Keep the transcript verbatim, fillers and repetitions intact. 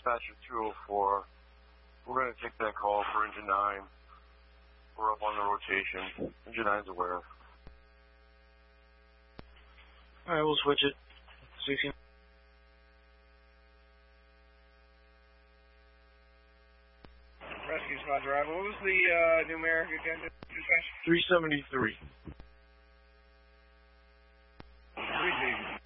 Dispatcher two oh four. We're going to take that call for engine nine. We're up on the rotation. Engine nine's aware. Alright, we'll switch it. sixteen. Rescue Squad driver. What was the uh, numeric again? three seventy-three. three seventy-three.